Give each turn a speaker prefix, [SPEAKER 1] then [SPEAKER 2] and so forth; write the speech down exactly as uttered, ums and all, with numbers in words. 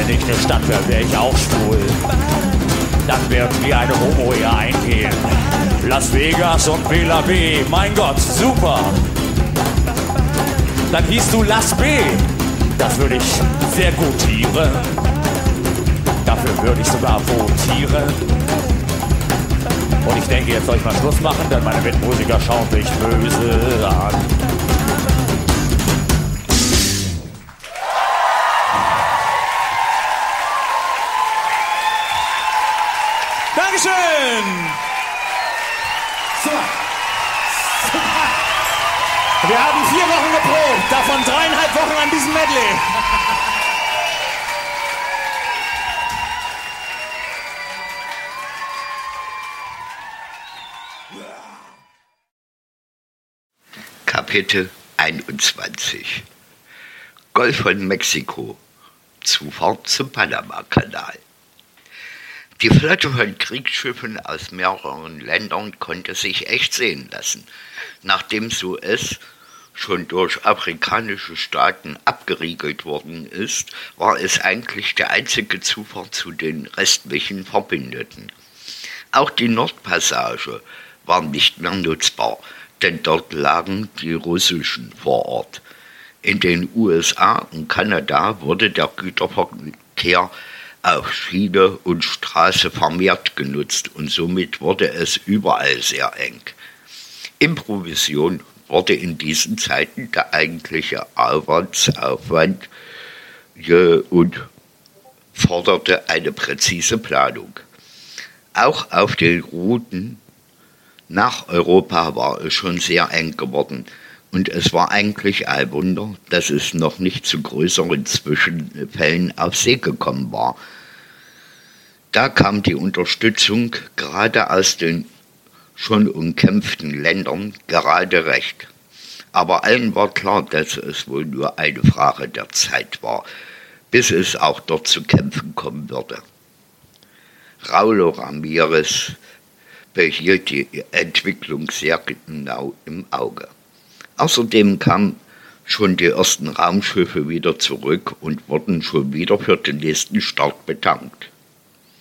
[SPEAKER 1] wenn ich eine Stadt wäre, wäre ich auch schwul. Dann wird wie eine Homo-Ehe eingehen. Las Vegas und Bela B, mein Gott, super. Dann hieß du Las B, das würde ich sehr gutieren. Dafür würde ich sogar votieren. Und ich denke, jetzt soll ich mal Schluss machen, denn meine Mitmusiker schauen sich böse an. Dankeschön! So. Wir haben vier Wochen geprobt, davon dreieinhalb Wochen an diesem Medley.
[SPEAKER 2] Kapitel einundzwanzig. Golf von Mexiko. Zufahrt zum Panama-Kanal. Die Flotte von Kriegsschiffen aus mehreren Ländern konnte sich echt sehen lassen. Nachdem Suez schon durch afrikanische Staaten abgeriegelt worden ist, war es eigentlich der einzige Zufahrt zu den restlichen Verbündeten. Auch die Nordpassage war nicht mehr nutzbar, denn dort lagen die russischen vor Ort. In den U S A und Kanada wurde der Güterverkehr auf Schiene und Straße vermehrt genutzt und somit wurde es überall sehr eng. Improvision wurde in diesen Zeiten der eigentliche Arbeitsaufwand und forderte eine präzise Planung. Auch auf den Routen nach Europa war es schon sehr eng geworden und es war eigentlich ein Wunder, dass es noch nicht zu größeren Zwischenfällen auf See gekommen war. Da kam die Unterstützung gerade aus den schon umkämpften Ländern gerade recht. Aber allen war klar, dass es wohl nur eine Frage der Zeit war, bis es auch dort zu Kämpfen kommen würde. Raúl Ramírez behielt die Entwicklung sehr genau im Auge. Außerdem kamen schon die ersten Raumschiffe wieder zurück und wurden schon wieder für den nächsten Start bedankt.